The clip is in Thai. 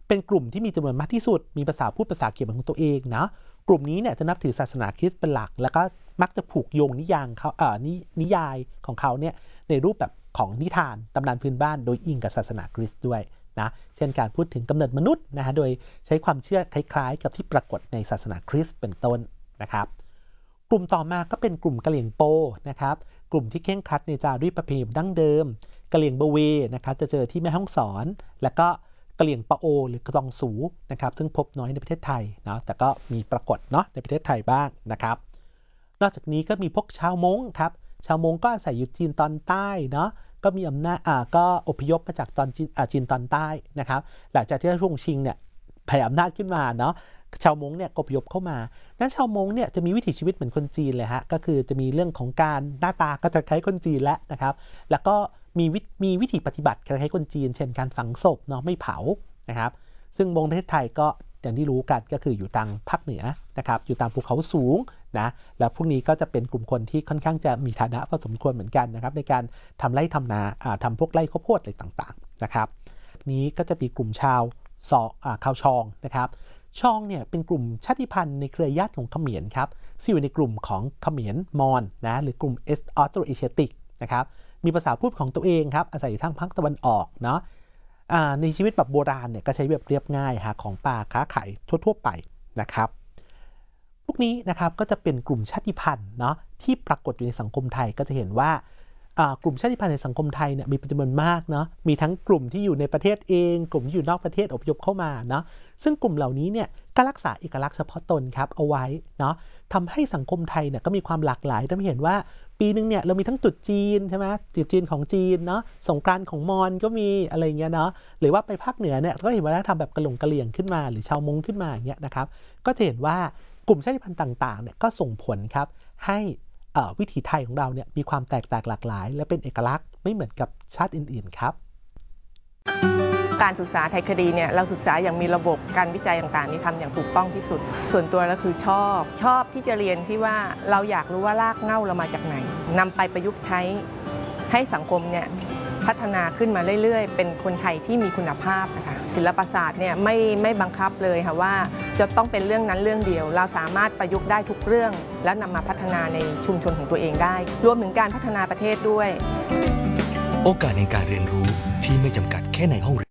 เป็นกลุ่มที่มีจำนวนมากที่สุดมีภาษาพูดภาษาเขียนของตัวเองนะกลุ่มนี้เนี่ยจะนับถือศาสนาคริสต์เป็นหลักแล้วก็มักจะผูกโยงนิยายของเขาเนี่ยในรูปแบบของนิทานตำนานพื้นบ้านโดยอิงกับศาสนาคริสต์ด้วยนะเช่นการพูดถึงกำเนิดมนุษย์นะฮะโดยใช้ความเชื่อคล้ายๆกับที่ปรากฏในศาสนาคริสต์เป็นต้นนะครับกลุ่มต่อมาก็เป็นกลุ่มกะเหรี่ยงโปนะครับกลุ่มที่เคร่งครัดในจารีตประเพณีดั้งเดิมกะเหรี่ยงบเวนะครับจะเจอที่แม่ฮ่องสอนแล้วก็กะเหรี่ยงปะโอหรือกระตองสูนะครับซึ่งพบน้อยในประเทศไทยเนาะแต่ก็มีปรากฏเนาะในประเทศไทยบ้างนะครับนอกจากนี้ก็มีพวกชาวม้งครับชาวม้งก็อาศัยอยู่จีนตอนใต้เนาะก็มีอำนาจก็อพยพมาจากตอนจีนตอนใต้นะครับหลังจากที่ราชวงศ์ชิงเนี่ยแผ่อำนาจขึ้นมาเนาะชาวม้งเนี่ยอพยพเข้ามานั้นชาวม้งเนี่ยจะมีวิถีชีวิตเหมือนคนจีนเลยฮะก็คือจะมีเรื่องของการหน้าตาก็จะคล้ายคนจีนแล้วนะครับแล้วก็มีวิธีปฏิบัติคล้ายคนจีนเช่นการฝังศพเนาะไม่เผานะครับซึ่งม้งประเทศไทยก็อย่างที่รู้กันก็คืออยู่ทางภาคเหนือนะครับอยู่ตามภูเขาสูงนะแล้วพวกนี้ก็จะเป็นกลุ่มคนที่ค่อนข้างจะมีฐานะพอสมควรเหมือนกันนะครับในการทำไร่ทำนาทำพวกไร่ข้าวโพดอะไรต่างๆนะครับนี้ก็จะมีกลุ่มชาวชองนะครับชองเนี่ยเป็นกลุ่มชาติพันธุ์ในเครือญาติของเขมรครับซึ่งอยู่ในกลุ่มของเขมรมอญนะหรือกลุ่มออสโตรเอเชียติกนะครับมีภาษาพูดของตัวเองครับอาศัยอยู่ทางภาคตะวันออกเนาะในชีวิตแบบโบราณเนี่ยก็ใช้แบบเรียบง่ายหาของป่าค้าขายทั่วๆไปนะครับพวกนี้นะครับก็จะเป็นกลุ่มชาติพันธุ์เนาะที่ปรากฏอยู่ในสังคมไทยก็จะเห็นว่ากลุ่มชาติพันธุ์ในสังคมไทยเนี่ยมีจำนวนมากเนาะมีทั้งกลุ่มที่อยู่ในประเทศเองกลุ่มที่อยู่นอกประเทศอพยพเข้ามาเนาะซึ่งกลุ่มเหล่านี้เนี่ยก็รักษาเอกลักษณ์เฉพาะตนครับเอาไว้เนาะทำให้สังคมไทยเนี่ยก็มีความหลากหลายทำให้เห็นว่าปีนึงเนี่ยเรามีทั้งตรุษจีนใช่ไหมตรุษจีนของจีนเนาะสงกรานต์ของมอญก็มีอะไรเงี้ยเนาะหรือว่าไปภาคเหนือเนี่ยก็เห็นวัฒนธรรมแบบกะเหรี่ยงขึ้นมาหรือชาวมงขึ้นมาอย่างเงี้ยนะครับก็จะเห็นว่ากลุ่มชาติพันธุ์ต่างๆเนี่ยก็ส่งผลครับให้วิถีไทยของเราเนี่ยมีความแตกต่างหลากหลายและเป็นเอกลักษณ์ไม่เหมือนกับชาติอื่นๆครับการศึกษาไทยคดีเนี่ยเราศึกษาอย่างมีระบบการวิจัยต่างๆนี่ทำอย่างถูกต้องที่สุดส่วนตัวแล้วคือชอบที่จะเรียนที่ว่าเราอยากรู้ว่ารากเหง้าเรามาจากไหนนำไปประยุกต์ใช้ให้สังคมเนี่ยพัฒนาขึ้นมาเรื่อยๆเป็นคนไทยที่มีคุณภาพนะคะศิลปศาสตร์เนี่ยไม่บังคับเลยค่ะว่าจะต้องเป็นเรื่องนั้นเรื่องเดียวเราสามารถประยุกต์ได้ทุกเรื่องและนำมาพัฒนาในชุมชนของตัวเองได้รวมถึงการพัฒนาประเทศด้วยโอกาสในการเรียนรู้ที่ไม่จำกัดแค่ในห้องเรียน